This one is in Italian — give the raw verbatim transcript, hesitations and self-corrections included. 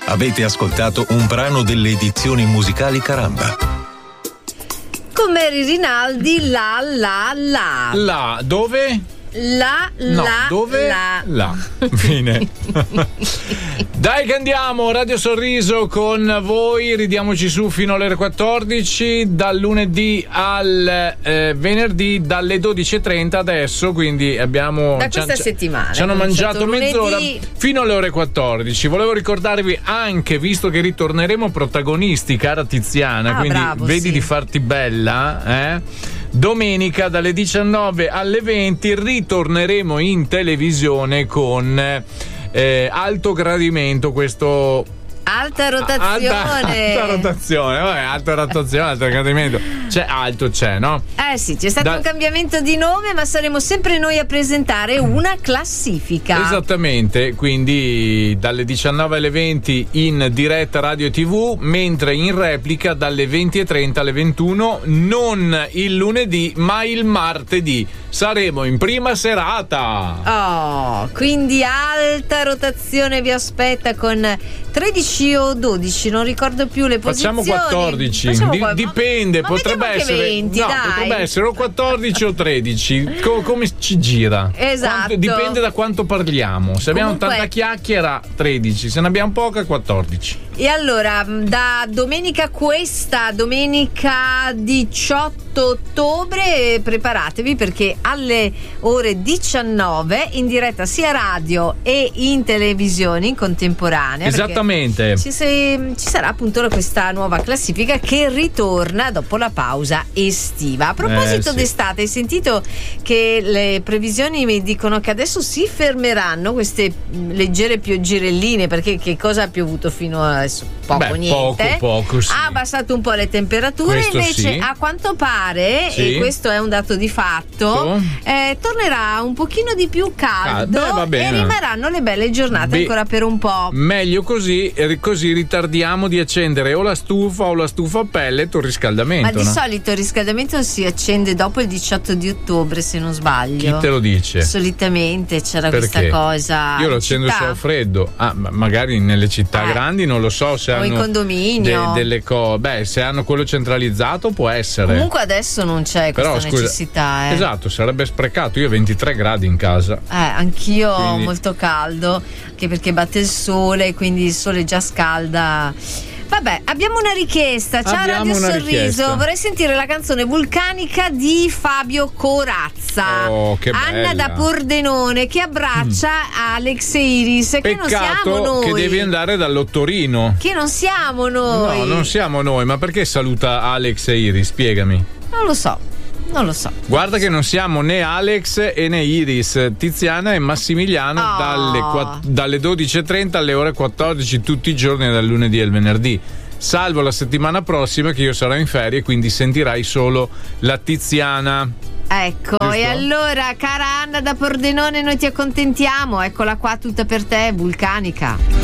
Avete ascoltato un brano delle edizioni musicali Caramba. Con Mary Rinaldi, la la la. La, dove? La, no, la, dove? la. La. Fine. Dai che andiamo, Radio Sorriso con voi, ridiamoci su fino alle ore quattordici, dal lunedì al eh, venerdì dalle dodici e trenta adesso, quindi abbiamo... Da questa ci, settimana. Ci hanno mangiato mezz'ora lunedì. Fino alle ore quattordici. Volevo ricordarvi anche, visto che ritorneremo protagonisti, cara Tiziana, ah, quindi bravo, vedi sì. di farti bella, eh? Domenica dalle diciannove alle venti ritorneremo in televisione con eh, Alto Gradimento, questo alta rotazione alta, alta rotazione vabbè, alta rotazione, alto gradimento, c'è alto, c'è, no? Eh sì, c'è stato da... un cambiamento di nome, ma saremo sempre noi a presentare una classifica. Esattamente, quindi dalle diciannove alle venti in diretta radio e tv, mentre in replica dalle venti e trenta alle ventuno, non il lunedì ma il martedì. Saremo in prima serata. Oh, quindi alta rotazione vi aspetta con tredici o dodici, non ricordo più le posizioni. Facciamo quattordici, Facciamo Di, qua... dipende, ma potrebbe essere venti, no, dai. potrebbe essere o quattordici o tredici, Co- come ci gira. Esatto. Quanto, dipende da quanto parliamo. Se abbiamo Comunque... tanta chiacchiera, tredici, se ne abbiamo poca, quattordici. E allora, da domenica questa, domenica diciotto ottobre, preparatevi perché alle ore diciannove in diretta sia radio e in televisione in contemporanea. Esattamente. Ci, se, ci sarà appunto questa nuova classifica che ritorna dopo la pausa estiva. A proposito eh, sì. d'estate, hai sentito che le previsioni mi dicono che adesso si fermeranno queste leggere pioggerelline, perché che cosa ha piovuto fino a adesso? Poco, Beh, niente. Poco, poco, sì. Ha abbassato un po' le temperature, Questo invece sì. a quanto pare, sì. e questo è un dato di fatto, eh, tornerà un pochino di più caldo Beh, va bene. e rimarranno le belle giornate Beh, ancora per un po'. Meglio così, così ritardiamo di accendere o la stufa o la stufa a pellet o il riscaldamento. Ma di no? solito il riscaldamento si accende dopo il diciotto di ottobre, se non sbaglio. Chi te lo dice? Solitamente c'era Perché? questa cosa. Io lo accendo città. solo freddo. Ah, ma magari nelle città Eh. grandi non lo so se O in hanno condominio. de- delle cose. Beh, se hanno quello centralizzato può essere. Comunque adesso non c'è questa Però, scusa, necessità. Eh. Esatto, sarebbe sprecato. Io ho ventitré gradi in casa. Eh, anch'io ho Quindi... molto caldo, anche perché batte il sole, quindi il sole già scalda. Vabbè, abbiamo una richiesta. Ciao Abbiamo Radio una Sorriso, richiesta. vorrei sentire la canzone Vulcanica di Fabio Corazza. Oh, che Anna bella. da Pordenone che abbraccia mm. Alex e Iris. Che non siamo Peccato noi. che devi andare dall'Ottorino. Che non siamo noi. No, non siamo noi, ma perché saluta Alex e Iris? Spiegami. Non lo so. Non lo so. Guarda che non siamo né Alex e né Iris, Tiziana e Massimiliano Oh. dalle, quatt- dalle dodici e trenta alle ore quattordici tutti i giorni dal lunedì al venerdì. Salvo la settimana prossima che io sarò in ferie, quindi sentirai solo la Tiziana. Ecco, Giusto? e allora, cara Anna da Pordenone, noi ti accontentiamo. Eccola qua tutta per te, Vulcanica.